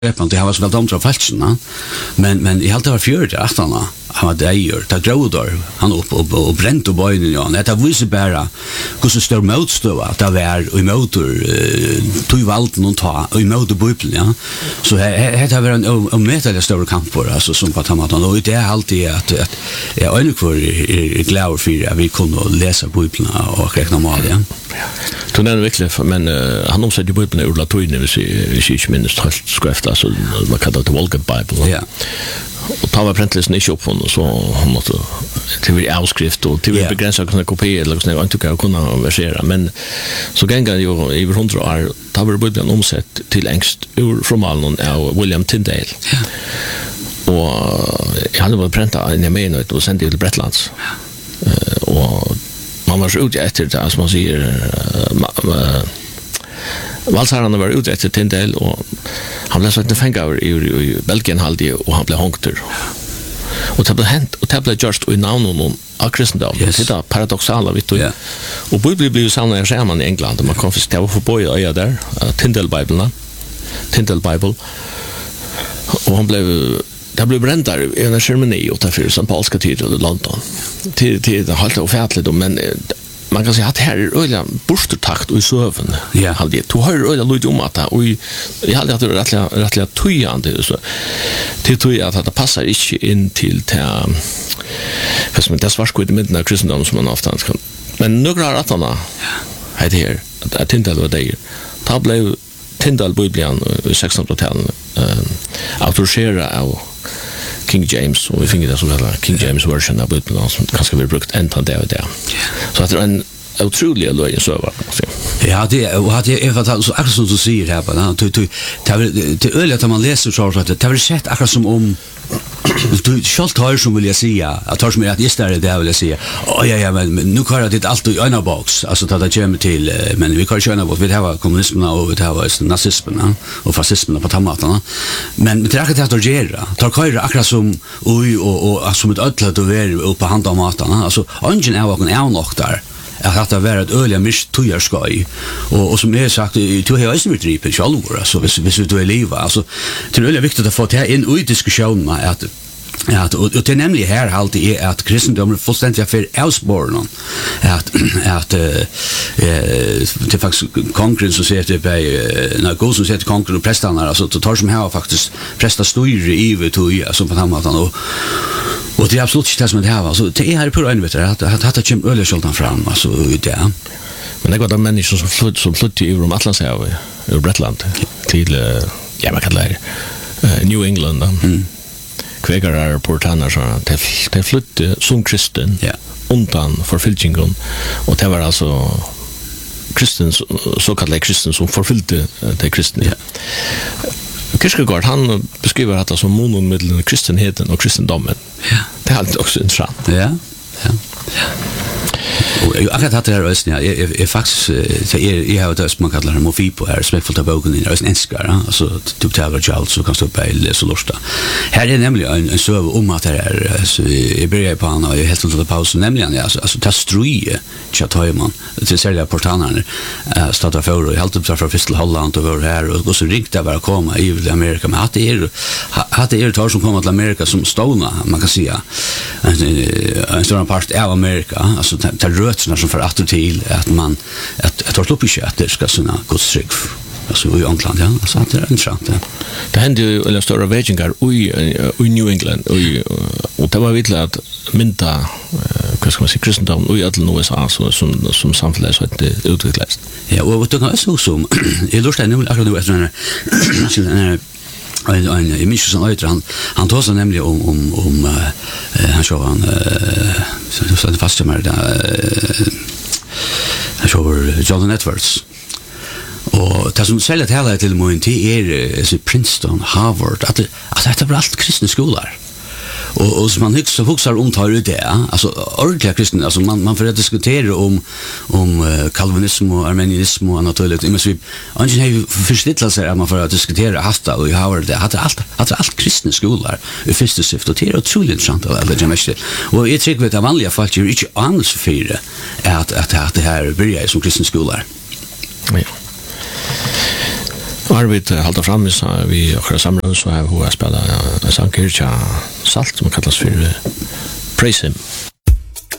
det har så väl de tror falskarna men I allt det var 4-8 han var där ta grådor han upp och bränt och böjen ja det visar bara hur så stor motstånd att det var i motor tog valten och ta i motor bubblan ja så det har varit en metal stor kamp på alltså som på tamatan och det är alltid att jag är för glad för att vi kunde läsa bubblan och räkna mal ja så det är verkligen men han omsätter ju bubblan ur latin vi inte minst helt skrift alltså man kallar det Vulgate Bible ja och ta var prentlisten inte upp från så han måste till vi avskrift och till vi begränsar kunna kopiera eller såna inte kan kunna versera men så gänga ju i 100 år tar vi bubblan omsatt till längst ur från Malmö av William Tyndale och jag hade varit prenta i Armenien och sände till Bretlands och man var så ute efter det som man säger Valsararna var ute efter Tyndale och han blev sagt en fängare i Belgien halvdje och han blev hångter. Och det blev hänt och det blev just i namn av kristendom. Det är paradoxala vet du. Och Bibeln blev samlad i skärman i England och man kom för att få böja öja där Tyndale Bible. Och han blev det blev bränt där i en ceremoni och därför St. Paul's Cathedral i London. Till det helt ofärtligt men man kan säga att här är öliga borstertakt och i söven. Ja. Du har öliga lite om att och jag hade att det rättliga tujande så till tuja att det passar inte in till fast med det svarskvitt med den kristendom som man ofta kan. Men några av rattarna heter här att Tyndale var där. Ta blev Tyndale Bibeln i 1600-talet autoriserad av King James och vi finner det så kallade King James version av Bibeln som kanske vi brukt ända där. Så att det är en otrolig lögn server. Ja, det och hade jag fattat så akkurat som du säger här på det öliga att man läser så att det har sett akkurat som om du skall ta som vill jag säga att tar som att just det vill jag säga. Ja men nu kör det allt i en box alltså ta det kommer till men vi kan köra bort vi har kommunismen och vi har nazismen och fascismen på tomaterna men det är inte att göra tar kör akkurat som och som ett ödlat och är på hand av matarna alltså ungen är nog där att det var ett öliga mist tujarskoj och som jag sagt du har ju inte dripen själv alltså hvis du är liva alltså det är öliga viktigt att få det här in i diskussionen att och det är nämligen här alltid är att kristendomen fullständigt för avspåren att det är faktiskt konkurrens som säger typ när god som säger konkurrens och prästarna alltså det tar som här faktiskt prästar styr i vet alltså på samma och det är absolut inte det som det här alltså det är här på en vet att det kommer öliga sköldan fram alltså det men det går de människor som flyttar ur Atlantshavet ur Bretland till ja man kan lära New England kvägare portaner så det flyttade som kristen undan förfyllningen och det var alltså kristen så kallade kristen som förfyllde det kristna. Kierkegaard han beskriver detta som monon mellan kristenheten och kristendomen. Ja. Det är alltid också intressant. Ja. Och jag har haft det här rösten är faktiskt jag har det man kallar homofipo här som är fullt av boken i rösten enskar alltså typ det var child så kan stå på läsa lusta. Här är nämligen en söv om att det är så jag börjar på han och jag helt under pausen nämligen alltså ta struje chatajman till sälja portanerna starta för och helt upp för Fistel Holland och var här och så ringte jag bara komma i Amerika men att det är tar som kommer till Amerika som stona man kan säga en stor part av Amerika alltså rötterna som för att till att man att tar upp i köttet ska såna godstryck alltså i England ja så att det är intressant det hände ju en stor vägingar i New England och det var vittla att mynta vad ska man säga kristendom och i alla USA som samhälle så att det utvecklas ja och det kan också som jag lustar nu akkurat nu efter en mycket som öder han tar sig nämligen om han kör han så det fast med där han kör Jonathan Edwards och det som säljer hela till mig till så Princeton Harvard att det var allt kristna skolor och som man huxar om tar ut det alltså ordentliga kristna alltså man får diskutera om kalvinism och armenianism och naturligt men så ungen har ju förstått sig att man får diskutera hasta och Howard det hade allt kristna skolor i första syfte och det är otroligt intressant att mest och jag tycker att vanliga folk ju inte annars för att det här börjar som kristna skolor. Ja. Har vi hållit fram så vi och samman så har vi spelat en sång kyrka salt som kallas för Praise Him.